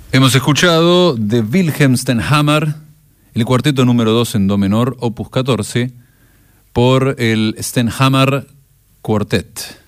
Hemos escuchado de Wilhelm Stenhammar, el cuarteto número 2 en do menor, opus 14, por el Stenhammar Quartet.